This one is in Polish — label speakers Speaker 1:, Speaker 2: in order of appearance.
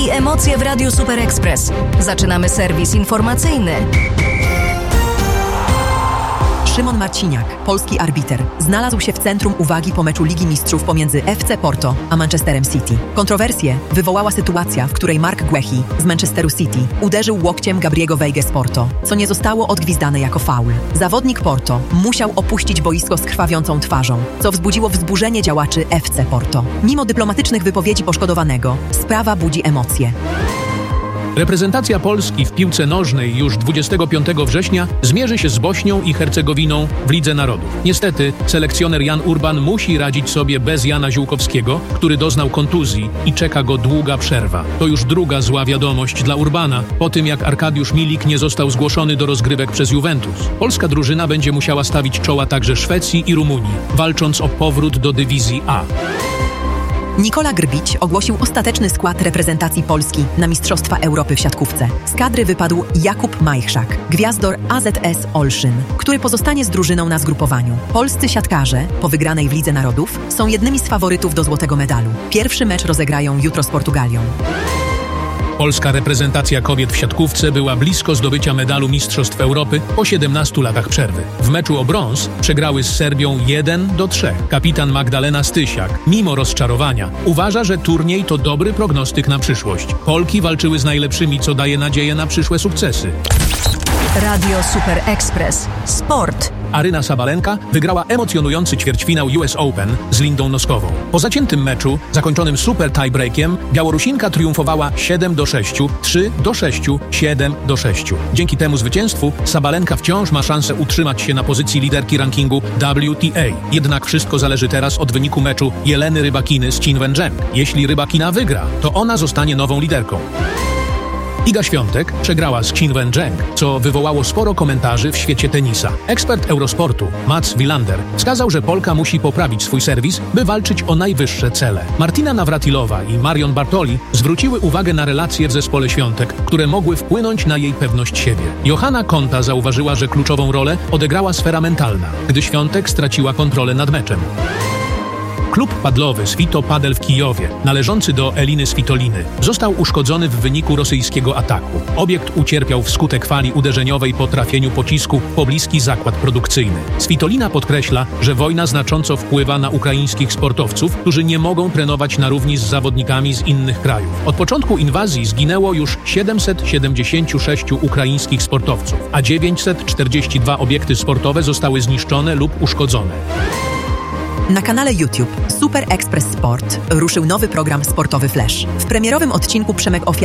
Speaker 1: i emocje w Radiu Super Express. Zaczynamy serwis informacyjny.
Speaker 2: Szymon Marciniak, polski arbiter, znalazł się w centrum uwagi po meczu Ligi Mistrzów pomiędzy FC Porto a Manchesterem City. Kontrowersję wywołała sytuacja, w której Mark Guehi z Manchesteru City uderzył łokciem Gabriego Weigę z Porto, co nie zostało odgwizdane jako faul. Zawodnik Porto musiał opuścić boisko z krwawiącą twarzą, co wzbudziło wzburzenie działaczy FC Porto. Mimo dyplomatycznych wypowiedzi poszkodowanego, sprawa budzi emocje.
Speaker 3: Reprezentacja Polski w piłce nożnej już 25 września zmierzy się z Bośnią i Hercegowiną w Lidze Narodów. Niestety selekcjoner Jan Urban musi radzić sobie bez Jana Ziółkowskiego, który doznał kontuzji i czeka go długa przerwa. To już druga zła wiadomość dla Urbana, po tym jak Arkadiusz Milik nie został zgłoszony do rozgrywek przez Juventus. Polska drużyna będzie musiała stawić czoła także Szwecji i Rumunii, walcząc o powrót do dywizji A.
Speaker 2: Nikola Grbić ogłosił ostateczny skład reprezentacji Polski na Mistrzostwa Europy w siatkówce. Z kadry wypadł Jakub Majchrzak, gwiazdor AZS Olszyn, który pozostanie z drużyną na zgrupowaniu. Polscy siatkarze, po wygranej w Lidze Narodów, są jednymi z faworytów do złotego medalu. Pierwszy mecz rozegrają jutro z Portugalią.
Speaker 3: Polska reprezentacja kobiet w siatkówce była blisko zdobycia medalu Mistrzostw Europy po 17 latach przerwy. W meczu o brąz przegrały z Serbią 1-3. Kapitan Magdalena Stysiak, mimo rozczarowania, uważa, że turniej to dobry prognostyk na przyszłość. Polki walczyły z najlepszymi, co daje nadzieję na przyszłe sukcesy.
Speaker 1: Radio Super Express. Sport.
Speaker 3: Aryna Sabalenka wygrała emocjonujący ćwierćfinał US Open z Lindą Noskową. Po zaciętym meczu, zakończonym super tiebreakiem, Białorusinka triumfowała 7-6, 3-6, 7-6. Dzięki temu zwycięstwu Sabalenka wciąż ma szansę utrzymać się na pozycji liderki rankingu WTA. Jednak wszystko zależy teraz od wyniku meczu Jeleny Rybakiny z Qin Wencheng. Jeśli Rybakina wygra, to ona zostanie nową liderką. Iga Świątek przegrała z Qin Wencheng, co wywołało sporo komentarzy w świecie tenisa. Ekspert Eurosportu Mats Wilander wskazał, że Polka musi poprawić swój serwis, by walczyć o najwyższe cele. Martina Nawratilowa i Marion Bartoli zwróciły uwagę na relacje w zespole Świątek, które mogły wpłynąć na jej pewność siebie. Johanna Konta zauważyła, że kluczową rolę odegrała sfera mentalna, gdy Świątek straciła kontrolę nad meczem. Klub padlowy Svito Padel w Kijowie, należący do Eliny Svitoliny, został uszkodzony w wyniku rosyjskiego ataku. Obiekt ucierpiał wskutek fali uderzeniowej po trafieniu pocisku w pobliski zakład produkcyjny. Svitolina podkreśla, że wojna znacząco wpływa na ukraińskich sportowców, którzy nie mogą trenować na równi z zawodnikami z innych krajów. Od początku inwazji zginęło już 776 ukraińskich sportowców, a 942 obiekty sportowe zostały zniszczone lub uszkodzone.
Speaker 2: Na kanale YouTube Super Express Sport ruszył nowy program sportowy Flash. W premierowym odcinku Przemek